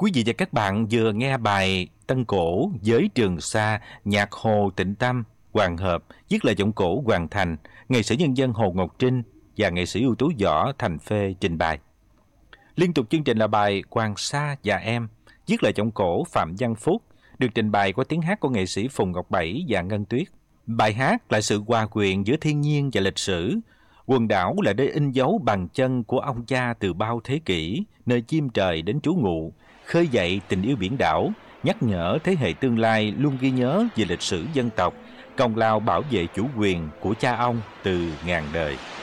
Quý vị và các bạn vừa nghe bài Tân Cổ với Trường Sa, nhạc Hồ Tịnh Tâm, Hoàng Hợp, viết lời giọng cổ Hoàng Thành, nghệ sĩ nhân dân Hồ Ngọc Trinh và nghệ sĩ ưu tú Võ Thành Phê trình bày. Liên tục chương trình là bài Hoàng Sa và Em, viết lời giọng cổ Phạm Văn Phúc, được trình bày qua tiếng hát của nghệ sĩ Phùng Ngọc Bảy và Ngân Tuyết. Bài hát là sự hòa quyện giữa thiên nhiên và lịch sử. Quần đảo là nơi in dấu bàn chân của ông cha từ bao thế kỷ, nơi chim trời đến trú ngụ, khơi dậy tình yêu biển đảo, nhắc nhở thế hệ tương lai luôn ghi nhớ về lịch sử dân tộc, công lao bảo vệ chủ quyền của cha ông từ ngàn đời.